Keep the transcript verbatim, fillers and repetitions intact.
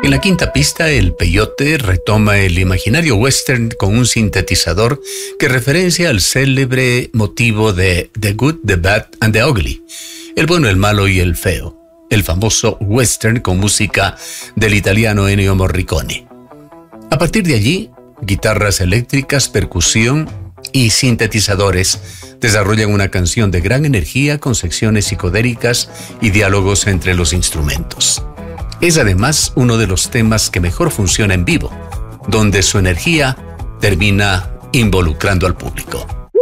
En la quinta pista, el peyote retoma el imaginario western con un sintetizador que referencia al célebre motivo de The Good, The Bad and The Ugly, el bueno, el malo y el feo, el famoso western con música del italiano Ennio Morricone. A partir de allí, guitarras eléctricas, percusión y sintetizadores desarrollan una canción de gran energía con secciones psicodélicas y diálogos entre los instrumentos. Es además uno de los temas que mejor funciona en vivo, donde su energía termina involucrando al público.